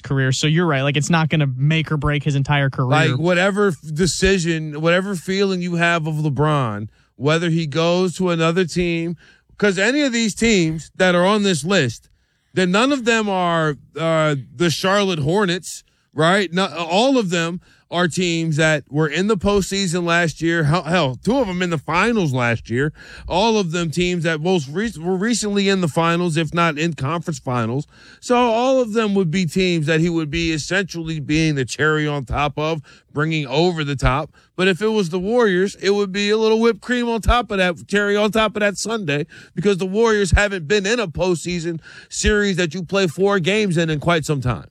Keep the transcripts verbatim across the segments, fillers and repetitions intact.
career. So you're right. Like, it's not going to make or break his entire career. Like, whatever decision, whatever feeling you have of LeBron, whether he goes to another team, because any of these teams that are on this list, then none of them are uh, the Charlotte Hornets, right? Not, all of them are teams that were in the postseason last year. Hell, hell, two of them in the finals last year. All of them teams that most re- were recently in the finals, if not in conference finals. So all of them would be teams that he would be essentially being the cherry on top of, bringing over the top. But if it was the Warriors, it would be a little whipped cream on top of that, cherry on top of that sundae, because the Warriors haven't been in a postseason series that you play four games in in quite some time.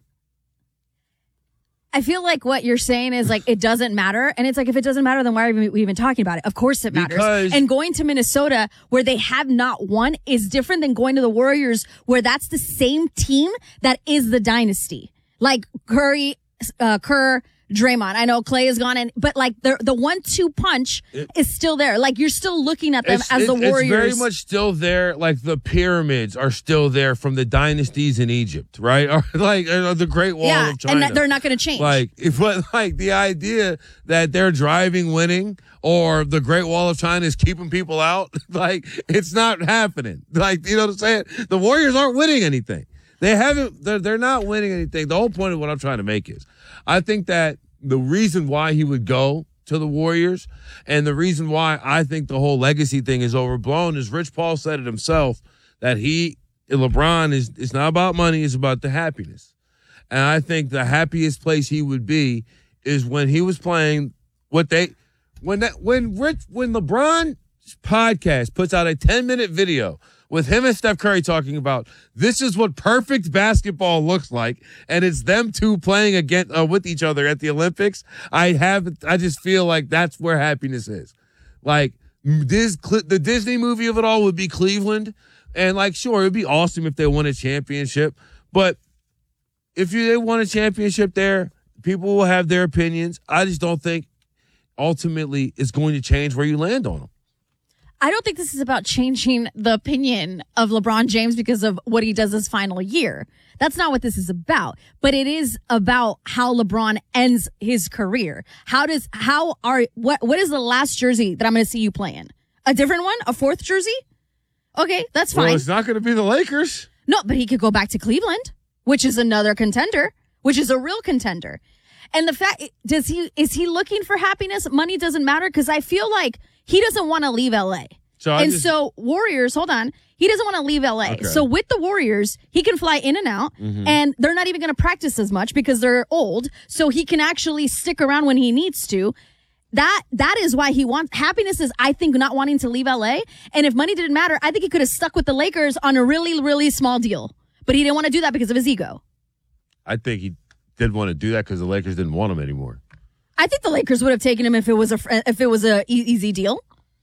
I feel like what you're saying is like, it doesn't matter. And it's like, if it doesn't matter, then why are we even talking about it? Of course it matters. Because and going to Minnesota where they have not won is different than going to the Warriors where that's the same team that is the dynasty. Like Curry, uh, Kerr, Draymond. I know Clay is gone, and but like the the one two punch it, is still there. Like you're still looking at them as it, the Warriors. It's very much still there. Like the pyramids are still there from the dynasties in Egypt, right? Or like or the Great Wall yeah, of China. and that they're not going to change. Like, if what like the idea that they're driving winning or the Great Wall of China is keeping people out, like it's not happening. Like, you know what I'm saying? The Warriors aren't winning anything. They haven't. They're they're not winning anything. The whole point of what I'm trying to make is, I think that the reason why he would go to the Warriors and the reason why I think the whole legacy thing is overblown is Rich Paul said it himself, that he, LeBron, is it's not about money, it's about the happiness. And I think the happiest place he would be is when he was playing what they, when that, when Rich, when LeBron podcast puts out a ten minute video with him and Steph Curry talking about this is what perfect basketball looks like, and it's them two playing against uh, with each other at the Olympics. I have, I just feel like that's where happiness is. Like this, the Disney movie of it all would be Cleveland, and like sure, it'd be awesome if they won a championship, but if you they won a championship there, people will have their opinions. I just don't think ultimately it's going to change where you land on them. I don't think this is about changing the opinion of LeBron James because of what he does his final year. That's not what this is about. But it is about how LeBron ends his career. How does, how are, what, what is the last jersey that I'm going to see you playing? A different one? A fourth jersey? Okay, that's fine. Well, it's not going to be the Lakers. No, but he could go back to Cleveland, which is another contender, which is a real contender. And the fact, does he, is he looking for happiness? Money doesn't matter because I feel like he doesn't want to leave L A. So and just, so Warriors, hold on. He doesn't want to leave L A. Okay. So with the Warriors, he can fly in and out, mm-hmm. and they're not even going to practice as much because they're old. So he can actually stick around when he needs to. That that is why he wants happiness. Is I think not wanting to leave L A. And if money didn't matter, I think he could have stuck with the Lakers on a really really small deal. But he didn't want to do that because of his ego. I think he did want to do that because the Lakers didn't want him anymore. I think the Lakers would have taken him if it was a if it was a e- easy deal.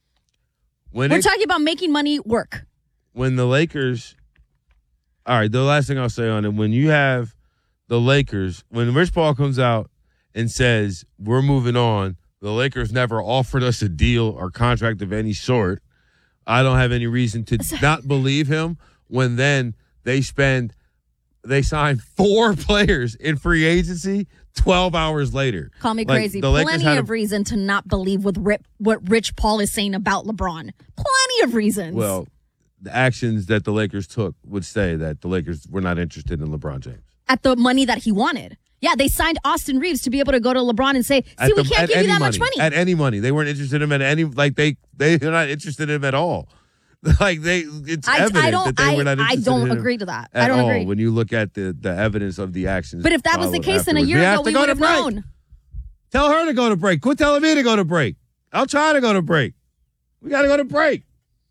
When We're it, talking about making money work. When the Lakers, all right, the last thing I'll say on it, when you have the Lakers, when Rich Paul comes out and says, we're moving on, the Lakers never offered us a deal or contract of any sort, I don't have any reason to not believe him when then they spend, they sign four players in free agency twelve hours later. Call me like, crazy. Plenty of a, reason to not believe with Rip, what Rich Paul is saying about LeBron. Plenty of reasons. Well, the actions that the Lakers took would say that the Lakers were not interested in LeBron James. At the money that he wanted. Yeah, they signed Austin Reeves to be able to go to LeBron and say, see, at we the, can't give you that money, much money. At any money. They weren't interested in him at any, like they, they, they're not interested in him at all. Like they, it's I, evident I don't, that they I, were not I interested don't in him agree to that. at I don't all agree. when you look at the, the evidence of the actions. But if that was the case, then a year we ago we go would to have break. known. Tell her to go to break. Quit telling me to go to break. I'll try to go to break. We got to go to break.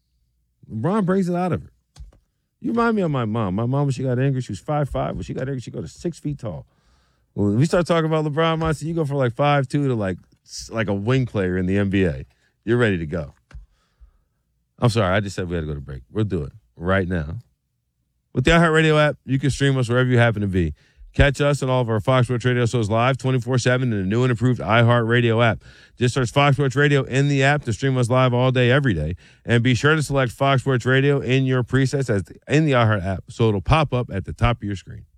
LeBron brings it out of her. You remind me of my mom. My mom, when she got angry, she was five five. When she got angry, she got to six feet tall. When we start talking about LeBron, I said, you go from like five two to like like a wing player in the N B A. You're ready to go. I'm sorry. I just said we had to go to break. We'll do it right now. With the iHeartRadio app, you can stream us wherever you happen to be. Catch us and all of our Fox Sports Radio shows live twenty-four seven in the new and improved iHeartRadio app. Just search Fox Sports Radio in the app to stream us live all day, every day. And be sure to select Fox Sports Radio in your presets as the, in the iHeart app so it'll pop up at the top of your screen.